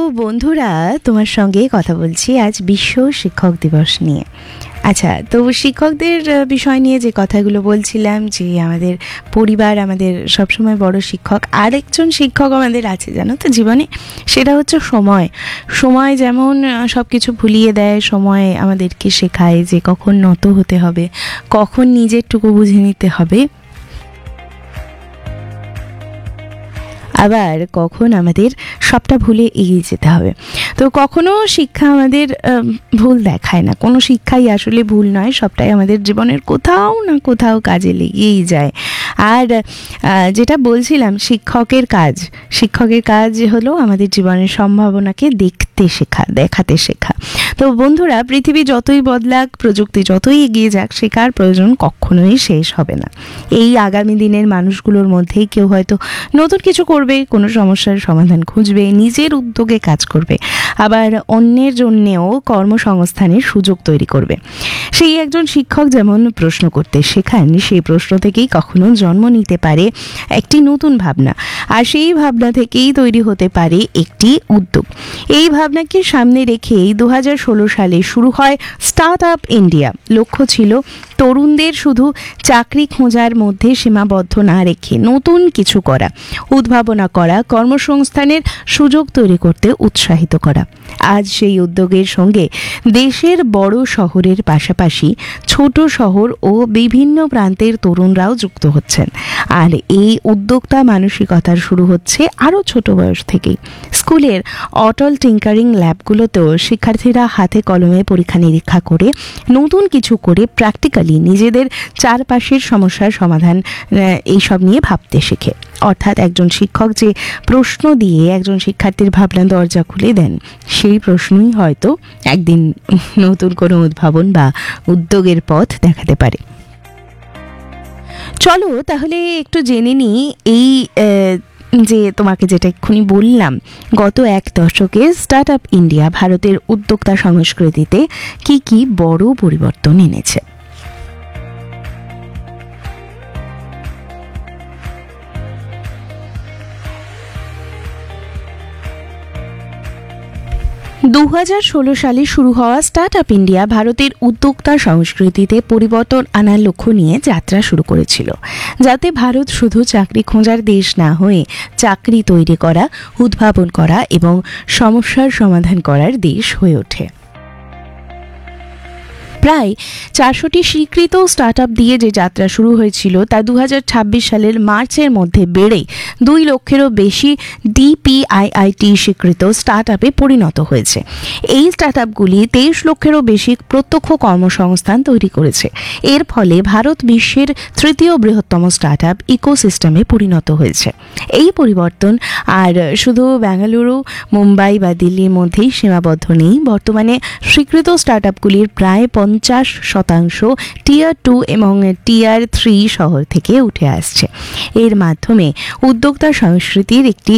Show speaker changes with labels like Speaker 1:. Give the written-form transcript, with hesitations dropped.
Speaker 1: বন্ধুরা, তোমার সঙ্গে কথা বলছি আজ বিশ্ব শিক্ষক দিবস নিয়ে। আচ্ছা, তো শিক্ষকদের বিষয় নিয়ে যে কথাগুলো বলছিলাম, যে আমাদের পরিবার আমাদের সবসময় বড় শিক্ষক। আরেকজন শিক্ষক আমাদের আছে জানো তো জীবনে, সেটা হচ্ছে সময়। সময় যেমন সব কিছু ভুলিয়ে দেয়, সময় আমাদেরকে শেখায় যে কখন নত হতে হবে, কখন নিজেরটুকু বুঝে নিতে হবে, আবার কখন আমাদের সবটা ভুলে এগিয়ে যেতে হবে। তো কখনো শিক্ষা আমাদের ভুল দেখায় না, কোনো শিক্ষাই আসলে ভুল নয়, সবটাই আমাদের জীবনের কোথাও না কোথাও কাজে লেগেই যায়। আর যেটা বলছিলাম, শিক্ষকের কাজ হলো আমাদের জীবনের সম্ভাবনাকে দেখতে শেখা, দেখাতে শেখা। তো বন্ধুরা, পৃথিবী যতই বদলাক, প্রযুক্তি যতই এগিয়ে যাক, শেখার প্রয়োজন কখনোই শেষ হবে না। এই আগামী দিনের মানুষগুলোর মধ্যেই কেউ হয়তো নতুন কিছু করবে, কোনো সমস্যার সমাধান খুঁজবে, নিজের উদ্যোগে কাজ করবে, আবার অন্যের জন্যেও কর্মসংস্থানের সুযোগ তৈরি করবে। সেই একজন শিক্ষক যেমন প্রশ্ন করতে শেখান, সেই প্রশ্ন থেকেই কখনো জন্ম নিতে পারে একটি নতুন ভাবনা, আর সেই ভাবনা থেকেই তৈরি হতে পারে একটি উদ্যোগ। এই ভাবনাকে সামনে রেখেই 2016 সালে শুরু হয় স্টার্ট আপ ইন্ডিয়া। লক্ষ্য ছিল তরুণদের শুধু চাকরি খোঁজার মধ্যে সীমাবদ্ধ না রেখে নতুন কিছু করা, উদ্ভাবনা করা, কর্মসংস্থানের সুযোগ তৈরি করতে উৎসাহিত করা। আজ সেই উদ্যোগের সঙ্গে দেশের বড় শহরের পাশাপাশি ছোট শহর ও বিভিন্ন প্রান্তের তরুণরাও যুক্ত হচ্ছেন। আর এই উদ্যোক্তা মানসিকতার শুরু হচ্ছে আরও ছোট বয়স থেকেই। স্কুলের অটল টিঙ্কারিং ল্যাবগুলোতেও শিক্ষার্থীরা হাতে কলমে পরীক্ষা নিরীক্ষা করে, নতুন কিছু করে, প্র্যাকটিক্যালি নিজেদের চারপাশের সমস্যার সমাধান এইসব নিয়ে ভাবতে শেখে। অর্থাৎ একজন শিক্ষক যে প্রশ্ন দিয়ে একজন শিক্ষার্থীর ভাবনা দরজা খুলে দেন, সেই প্রশ্নই হয়তো একদিন নতুন কোনো উদ্ভাবন বা উদ্যোগের পথ দেখাতে পারে। চলো তাহলে একটু জেনে নিই এই যে তোমাকে যেটা এক্ষুনি বললাম, গত এক দশকে স্টার্ট আপ ইন্ডিয়া ভারতের উদ্যোক্তা সংস্কৃতিতে কি কি বড় পরিবর্তন এনেছে। 2016 সালে শুরু হওয়া স্টার্ট আপ ইন্ডিয়া ভারতের উদ্যোক্তা সংস্কৃতিতে পরিবর্তন আনার লক্ষ্য নিয়ে যাত্রা শুরু করেছিল, যাতে ভারত শুধু চাকরি খোঁজার দেশ না হয়ে চাকরি তৈরি করা, উদ্ভাবন করা এবং সমস্যার সমাধান করার দেশ হয়ে ওঠে। প্রায় 400টি স্বীকৃত স্টার্টআপ দিয়ে যে যাত্রা শুরু হয়েছিল, তা 2026 সালের মার্চের মধ্যে বেড়ে 2 লক্ষেরও বেশি ডিপিআইআইটি স্বীকৃত স্টার্টআপে পরিণত হয়েছে। এই স্টার্টআপগুলি 23 লক্ষেরও বেশি প্রত্যক্ষ কর্মসংস্থান তৈরি করেছে। এর ফলে ভারত বিশ্বের তৃতীয় বৃহত্তম স্টার্টআপ ইকোসিস্টেমে পরিণত হয়েছে। এই পরিবর্তন আর শুধু বেঙ্গালুরু, মুম্বাই বা দিল্লির মধ্যেই সীমাবদ্ধ নেই। বর্তমানে স্বীকৃত স্টার্টআপগুলির প্রায় 50% টিয়ার 2 এবং টিয়ার 3 শহর থেকে উঠে আসছে। এর মাধ্যমে উদ্যোক্তা সংস্কৃতির একটি